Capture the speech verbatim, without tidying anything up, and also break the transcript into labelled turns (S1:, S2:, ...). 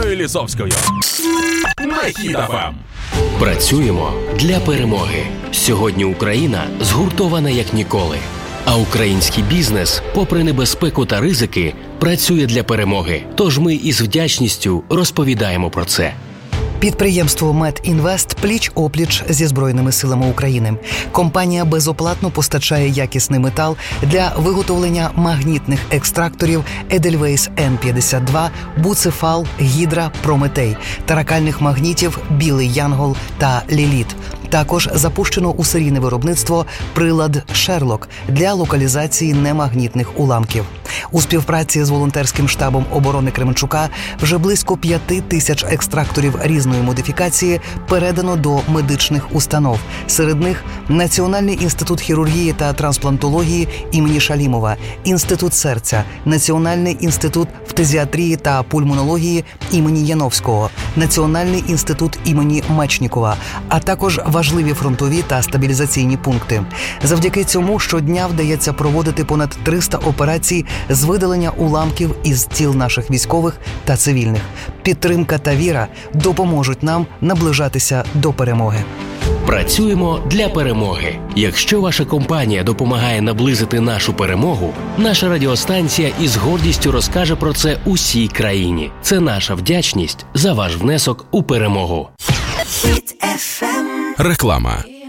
S1: Іриною Лісовською. На Хіт еф ем.
S2: Працюємо для перемоги. Сьогодні Україна згуртована як ніколи. А український бізнес, попри небезпеку та ризики, працює для перемоги. Тож ми із вдячністю розповідаємо про це.
S3: Підприємство «Медінвест» пліч-опліч зі Збройними силами України. Компанія безоплатно постачає якісний метал для виготовлення магнітних екстракторів Edelweiss Ен п'ятдесят два, Буцефал, Гідра, Прометей, таракальних магнітів Білий Янгол та Ліліт. Також запущено у серійне виробництво прилад «Шерлок» для локалізації немагнітних уламків. У співпраці з волонтерським штабом оборони Кременчука вже близько п'яти тисяч екстракторів різної модифікації передано до медичних установ. Серед них Національний інститут хірургії та трансплантології імені Шалімова, Інститут серця, Національний інститут фтизіатрії та пульмонології імені Яновського, Національний інститут імені Мечнікова, а також важливі фронтові та стабілізаційні пункти. Завдяки цьому щодня вдається проводити понад триста операцій з видалення уламків із тіл наших військових та цивільних. Підтримка та віра допоможуть нам наближатися до перемоги.
S2: Працюємо для перемоги. Якщо ваша компанія допомагає наблизити нашу перемогу, наша радіостанція із гордістю розкаже про це усій країні. Це наша вдячність за ваш внесок у перемогу.
S1: Реклама.